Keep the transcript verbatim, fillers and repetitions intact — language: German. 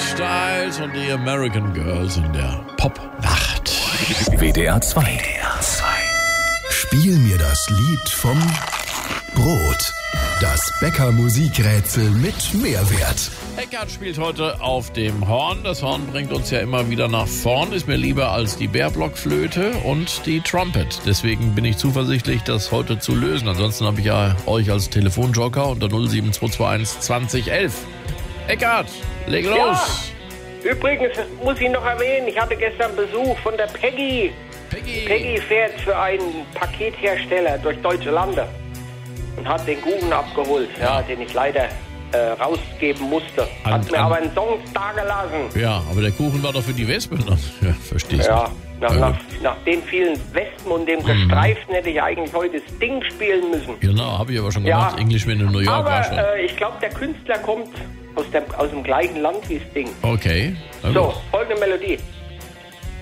Styles und die American Girls in der Popnacht. W D R zwei. W D R zwei. Spiel mir das Lied vom Brot. Das Bäcker-Musikrätsel mit Mehrwert. Eckart spielt heute auf dem Horn. Das Horn bringt uns ja immer wieder nach vorn. Ist mir lieber als die Bärblockflöte und die Trumpet. Deswegen bin ich zuversichtlich, das heute zu lösen. Ansonsten habe ich ja euch als Telefonjoker unter null sieben zwei zwei eins zwanzig elf. Eckart, leg los. Ja. Übrigens muss ich noch erwähnen, ich hatte gestern Besuch von der Peggy. Peggy. Peggy fährt für einen Pakethersteller durch deutsche Lande und hat den Kuchen abgeholt, ja, den ich leider äh, rausgeben musste. An, hat mir an, aber einen Song dagelassen. Ja, aber der Kuchen war doch für die Wespen. Ja, verstehst du. Ja, nach, Ja, nach, gut. nach den vielen Wespen und dem Gestreiften hätte ich eigentlich heute Sting spielen müssen. Genau, habe ich aber schon Ja. gemacht. Englishman in New York war schon. Aber äh, ich glaube, der Künstler kommt aus dem, aus dem gleichen Land wie Sting. Okay. Na So, gut. folgende Melodie.